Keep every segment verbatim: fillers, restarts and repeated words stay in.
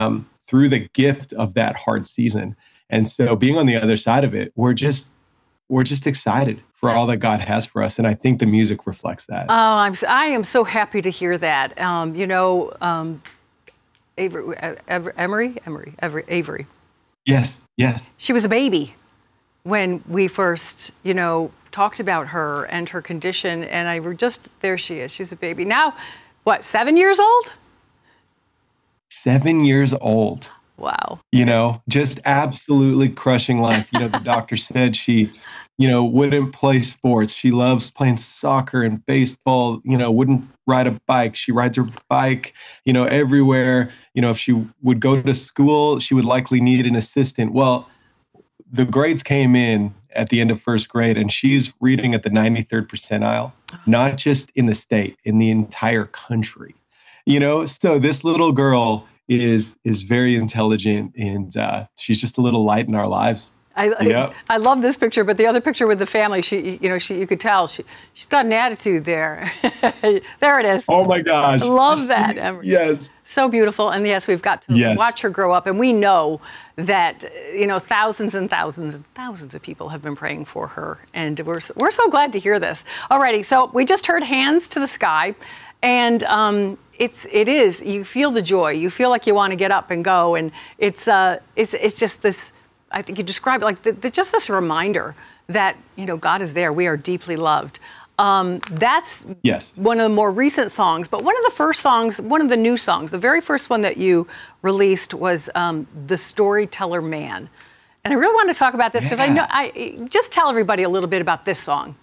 um, through the gift of that hard season. And so being on the other side of it, we're just we're just excited for all that God has for us. And I think the music reflects that. Oh, I'm so, I am so happy to hear that. Um, you know, um, Avery, Emery, Emery, Avery, Avery. Yes, yes. She was a baby when we first, you know, talked about her and her condition. And I were just, there she is. She's a baby. Now, what, seven years old? Seven years old. Wow. You know, just absolutely crushing life. You know, the doctor said she, you know, wouldn't play sports. She loves playing soccer and baseball, you know, wouldn't ride a bike. She rides her bike, you know, everywhere. You know, if she would go to school, she would likely need an assistant. Well, the grades came in at the end of first grade, and she's reading at the ninety-third percentile, not just in the state, in the entire country. You know, so this little girl is is very intelligent, and uh, she's just a little light in our lives. I, yep. I I love this picture, but the other picture with the family, she, you know, she, you could tell she, she's got an attitude there. There it is. Oh my gosh. I love that. Emery. Yes. So beautiful. And yes, we've got to yes. watch her grow up. And we know that, you know, thousands and thousands and thousands of people have been praying for her. And we're, we're so glad to hear this. Alrighty. So we just heard Hands to the Sky. And um, it's, it is, you feel the joy. You feel like you want to get up and go. And it's, uh, it's, it's just this, I think you described it like the, the, just this reminder that, you know, God is there. We are deeply loved. Um, that's yes. one of the more recent songs. But one of the first songs, one of the new songs, the very first one that you released was um, The Storyteller Man. And I really want to talk about this because yeah. I know, I just tell everybody a little bit about this song.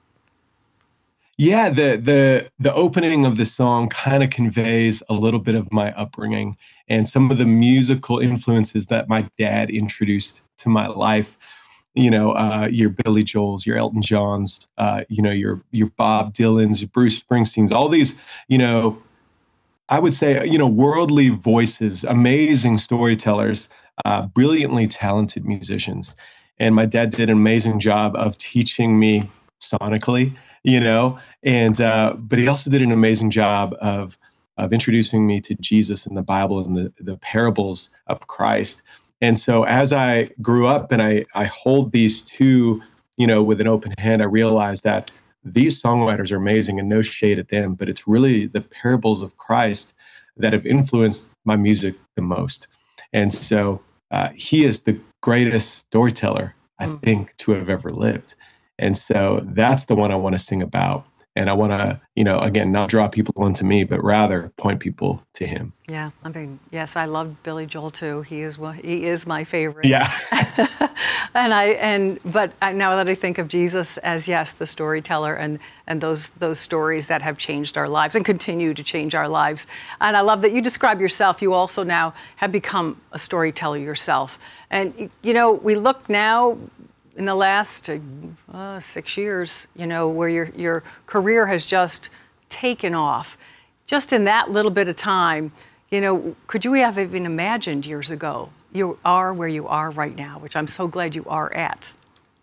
Yeah, the the the opening of the song kind of conveys a little bit of my upbringing and some of the musical influences that my dad introduced to my life. You know, uh, your Billy Joels, your Elton Johns, uh, you know, your your Bob Dylans, your Bruce Springsteens, all these, you know, I would say, you know, worldly voices, amazing storytellers, uh, brilliantly talented musicians. And my dad did an amazing job of teaching me sonically, you know, and uh, but he also did an amazing job of of introducing me to Jesus and the Bible and the, the parables of Christ. And so as I grew up and I, I hold these two, you know, with an open hand, I realized that these songwriters are amazing and no shade at them, but it's really the parables of Christ that have influenced my music the most. And so uh, he is the greatest storyteller, I mm. think, to have ever lived. And so that's the one I want to sing about. And I want to, you know, again, not draw people into me, but rather point people to him. Yeah, I mean, yes, I love Billy Joel too. He is one, he is my favorite. Yeah. and I and but I, now that I think of Jesus as yes, the storyteller, and and those those stories that have changed our lives and continue to change our lives. And I love that you describe yourself. You also now have become a storyteller yourself. And you know, we look now. In the last uh, six years, you know, where your your career has just taken off, just in that little bit of time, you know, could you have even imagined years ago you are where you are right now, which I'm so glad you are at?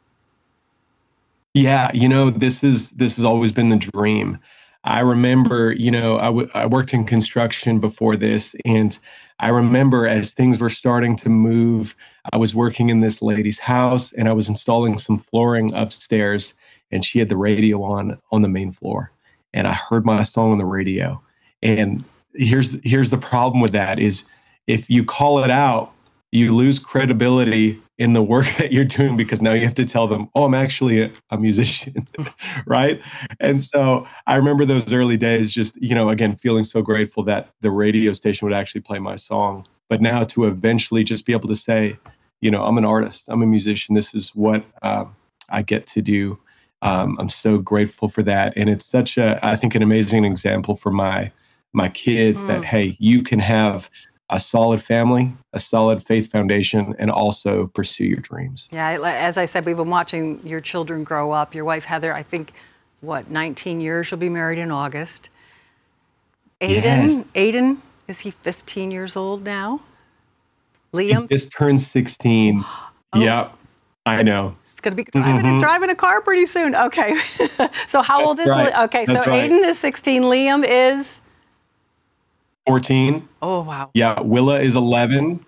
Yeah, you know, this is this has always been the dream. I remember, you know, I, w- I worked in construction before this, and I remember as things were starting to move, I was working in this lady's house and I was installing some flooring upstairs, and she had the radio on on the main floor, and I heard my song on the radio. And here's here's the problem with that is if you call it out, you lose credibility in the work that you're doing because now you have to tell them, oh, I'm actually a, a musician, right? And so I remember those early days just, you know, again, feeling so grateful that the radio station would actually play my song. But now to eventually just be able to say, you know, I'm an artist, I'm a musician, this is what um, I get to do. Um, I'm so grateful for that. And it's such a, I think, an amazing example for my my kids mm. that, hey, you can have a solid family, a solid faith foundation, and also pursue your dreams. Yeah, as I said, we've been watching your children grow up. Your wife, Heather, I think, what, nineteen years? She'll be married in August. Aiden, yes. Aiden, is he fifteen years old now? Liam? He just turned sixteen. Oh. Yep, I know. He's going to be driving, mm-hmm. driving a car pretty soon. Okay. So how That's old is right. Liam? Okay, That's so right. Aiden is sixteen. Liam is? fourteen. Oh, wow. Yeah, Willa is eleven.